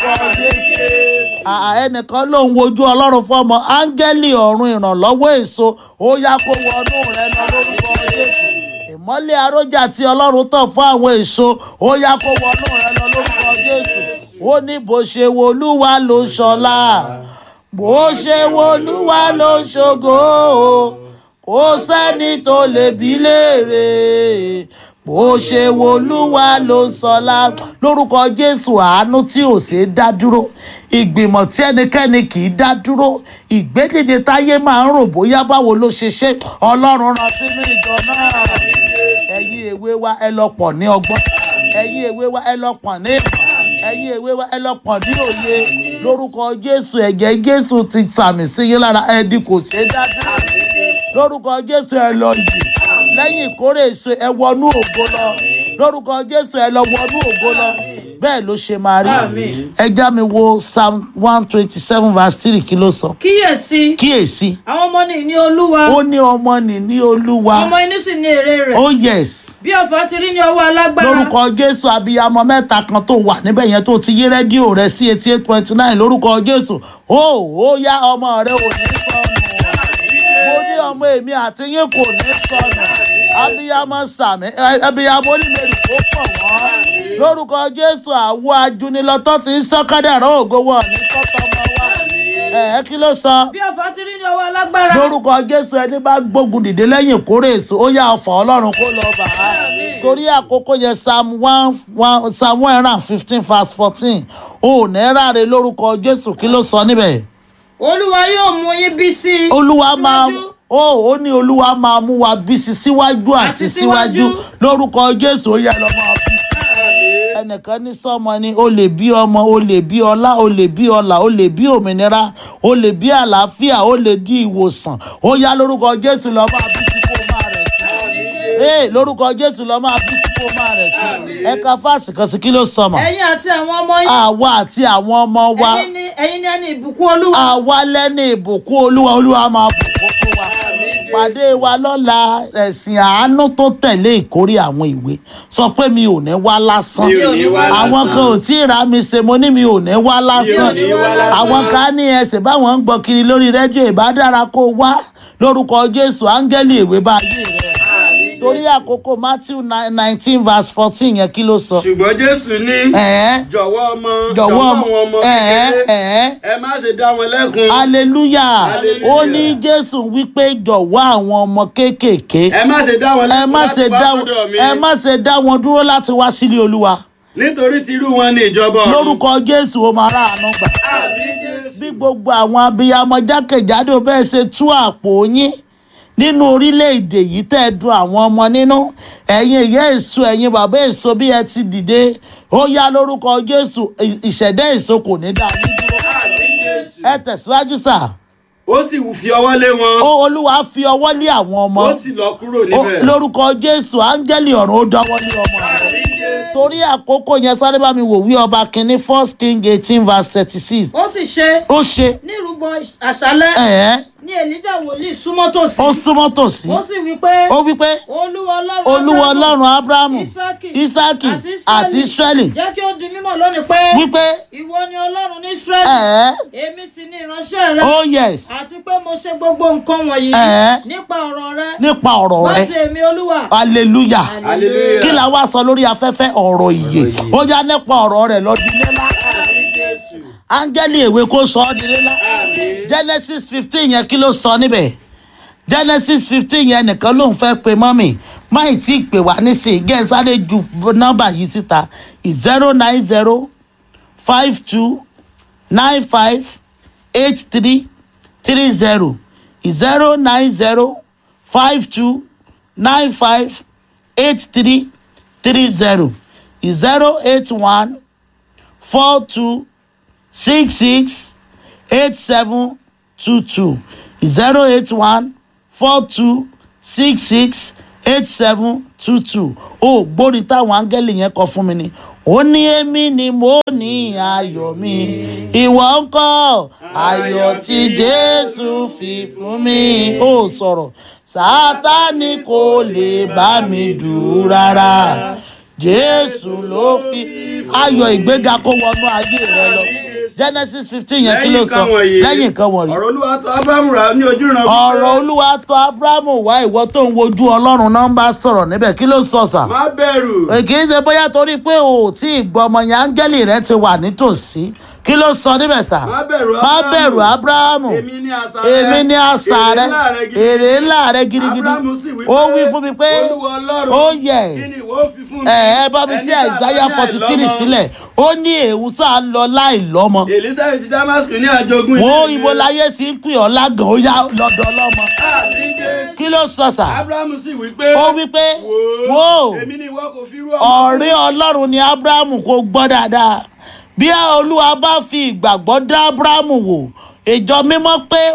lórúkọ Jésù. Ẹnìkan ló ń wojú Ọlọ́run fọ́mọ áńgẹ́lì ọ̀run ìrànlọ́wọ́ èso ó yá kó wọnú rẹ lọ lórúkọ Jésù. Ìmọ́lẹ̀ arójà tí Ọlọ́run tàn fún àwọn èso ó yá kó wọnú rẹ lọ lórúkọ Jésù. Ó ní bó ṣe wo Olúwa ló ń ṣọlá, bó ṣe wo Olúwa ló ń ṣògo, kò sẹ́ni tó lè bí léèrè. Bó ṣe wo Olúwa ló ń ṣọlá lórúkọ Jésù. Àánú tí ò ṣe é dá dúró, ìgbìmọ̀ tí ẹnikẹ́ni kì í dá dúró, ìgbédìde táyé máa ń rò bóyá báwo ló ṣe ṣe, Ọlọ́run rán sínú ìjọ náà. Ẹ̀yin èwe wa ẹ lọ pọ̀ ní ọgbọ́n, ẹ̀yin èwe wa ẹ lọ pọ̀ ní ìmọ̀, ẹ̀yin èwe wa ẹ lọ pọ̀ ní òye lórúkọ Jésù. Ẹ̀jẹ̀ Jésù ti sàmì sí yín lára, ẹ̀dín kò ṣe é dá dúró lórúkọ Jésù. Ẹ lọ yìí lẹ́yìn ìkórè èso ẹ wọnú ògo lọ lórúkọ Jésù. Ẹ lọ wọnú ògo lọ, bẹ́ẹ̀ ló ṣe máa rí. Ẹ já mi wo Psalm 127 verse 3 kí ló sọ. Kíyèsí àwọn ọmọ ní Olúwa. Ó ní ọmọ ní Olúwa. Ọmọ inú sì ní èrè rẹ̀. Oh yes. Bí ọ̀fà ti rí ní ọwọ́ alágbára. Lórúkọ Jésù. Abiyamọ mẹ́ta kan tó wà níbẹ̀ yẹn tó ti yí rédíò rẹ sí 88.9 lórúkọ Jésù. Ó yá ọmọ rẹ ò ní sọnù. Mo ní ọmọ èmi àti yín kò ní sọnù. Abiyamọ sàmì, abiyamọ onímẹ̀rì kó pọ̀ wọ́n. Lórúkọ Jésù. Àwọ̀ ajúnilọ́tọ́ ti ń sọ́kádàrá ògo wọ̀ ní sọ́tọ̀ ọmọ wa. Kí ló sọ? Bí ọ̀fà ti rí ní ọwọ́ alágbára. Lórúkọ Jésù. Ẹni bá gbógun dìde lẹ́yìn ìkórè èso ó yá ọfà Ọlọ́run kó lọ bà á. Torí àkókò yẹn Psalm 115 verse 14 ò ní ráre lórúkọ Jésù. Kí ló sọ níbẹ̀? Olúwa yóò mú yín bí sí. Olúwa máa ó ní Olúwa máa mú wa bí sí síwájú àti síwájú lórúkọ Jésù. Ó yẹ lọ máa bí. Ẹnìkan ní sọmọ ni o lè bí ọmọ, o lè bí ọlá, o lè bí ọlà, o lè bí òmìnira, o lè bí àlàáfíà, o lè di ìwòsàn. Ó yá lórúkọ Jésù lọ máa bí sí kó máa rẹ̀ sí. Lórúkọ Jésù lọ máa bí sí kó máa rẹ̀ sí. Ẹ̀ka fásì kan sí kí ló sọmọ. Ẹ̀yin àti àwọn ọmọ yín. Àwa àti àwọn ọmọ wa. Ẹ̀yin ni ẹni ìbùkún Olúwa. Àwa lẹ́ni ìbùkún Olúwa. Olúwa máa bùkún fún wa. Pàdé wa lọ́la. Ẹ̀sìn àánú tó tẹ̀lé ìkórè àwọn ìwé. Sọ pé mi ò ní wá lásán. Àwọn kan ò tí ì ra mi ṣe, mo ní mi ò ní wá lásán. Àwọn kan ní ẹsẹ̀ báwọn ń gbọ́ kiri lórí rédíò, ìbá dára kó wá lórúkọ Jésù. Áńgẹ́lì ìwé bá ayé rẹ̀. Torí àkókò Matthew 19 verse 14 yẹn kí ló sọ. Ṣùgbọ́n Jésù ní jọ̀wọ́ àwọn ọmọ kékeré ẹ má ṣe dá wọn lẹ́kun. Hallelujah. Ó ní Jésù wípé jọ̀wọ́ àwọn ọmọ kéékèèké ẹ má ṣe dá wọn lẹ́kun láti wá sọ́dọ̀ mi. ẹ má ṣe dá wọn dúró láti wá sílé Olúwa. Nítorí tìrú wọn ní ìjọba ọ̀run. Lórúkọ Jésù ó máa ráàánú gbà. Bí gbogbo àwọn abiyamọ jákèjádò bẹ́ẹ̀ ṣe tú àpò yín nínú orílẹ̀-èdè yìí tẹ́ dùn àwọn ọmọ nínú, ẹ̀yin ìyá èso, ẹ̀yin bàbá èso, bí ẹ ti dìde ó yá lórúkọ Jésù. Ìṣẹ̀dá èso kò ní dá yín dúró. Ẹ tẹ̀síwájú sà. Ó sì fi ọwọ́ lé wọn. Olúwa fi ọwọ́ lé àwọn ọmọ. Ó sì lọ kúrò níbẹ̀. Lórúkọ Jésù. Áńgẹ́lì ọ̀run ó dọwọ́ lé ọmọ rẹ̀. Torí àkókò yẹn sáré bá mi wò wí ọba kìíní 1 King 18 verse 36. Ó sì ṣe. Ó ṣe. Ní ìrúbọ àṣálẹ́. Ní Èlíjà wòlíì súnmọ́ tòsí. Ó súnmọ́ tòsí. Ó sì wí pé. Ó wí pé. Olúwa Ọlọ́run Ábúráhámù, Ísákì àti Ísírẹ́lì. Jẹ́ kí ó di mímọ̀ lónìí pé. Wípé. Ìwọ ni Ọlọ́run ní Ísírẹ́lì. Èmi sì ni ìránṣẹ́ rẹ. Oh yes. Àti pé mo ṣe gbogbo nǹkan wọ̀nyí. Nípa ọ̀rọ̀ rẹ. Nípa ọ̀rọ̀ rẹ. Láti èmi Olúwa. Hallelujah. Kí la wá sọ lórí afẹ́fẹ́? Ọ̀rọ̀ ìyè. Ó yá nípa ọ̀rọ̀ rẹ̀ lọ́dún lẹ́la. Áńgẹ́lì èwe kó sọ ọ́ di lẹ́la. Genesis 15 yẹn kí ló sọ níbẹ̀? Genesis 15 yẹn nìkan ló ń fẹ́ pe mọ́mì. Máì tí ì pè wá nísìnyí. Gẹ́ sáré ju nọ́mbà yìí síta. 090 52 95 83 30. 090 52 95 83 30. 081 42 66 8722. 081 42 66 8722. Ó gbórí táwọn áńgẹ́lì yẹn kọ fún mi ni. Ó ní èmi ni mo ní ayọ̀ mi, ìwọ ńkọ́ ayọ̀ tí Jésù fi fún mi. Ó sọ̀rọ̀, Sátánì kò lè bá mi dù rárá. Jésù ló fi ayọ̀ ìgbéga kó wọnú ayé rẹ lọ. Genesis 15 yẹn kí ló sọ lẹ́yìn nǹkan wọ̀nyí. ọ̀rọ̀ Olúwa tọ̀ Ábúráhámù wá ní ojú ìran. ọ̀rọ̀ Olúwa tọ̀ Ábúráhámù wá, ìwọ tó ń wojú Ọlọ́run náà ń bá sọ̀rọ̀ níbẹ̀, kí ló sọ sà? má bẹ̀rù. kì í ṣe bóyá torí pé o ò tí ì gbọ́ ọmọ yẹn áńgẹ́lì rẹ ti wà nítòsí, kí ló sọ níbẹ̀ sà? má bẹ̀rù Ábúráhámù, èmi ní asà rẹ, èrè ńlá rẹ gidigidi. Ó wí fún mi pé ó yẹ bá mi sí Àìsáyà 43 sílẹ̀, ó ní èhún sáà ń lọ láì lọ́mọ. Èlísábẹ́tì ti Dámásìkù ní àjogún wo ibo láyé ti ń pè ọ́ lágàn, ó yá lọ́dọ̀ ọlọ́mọ. Kí ló sọ sà? Ábúráhámù sì wí pé ó wí pé wo èmi ni ìwọ kò fi rú ọmọ. ọ̀rẹ́ Ọlọ́run ni Ábúráhámù, kò gbọ́ dáadáa. Bí Olúwa bá fi ìgbàgbọ́ dá Ábúráhámù wò, ìjọ mímọ́ pé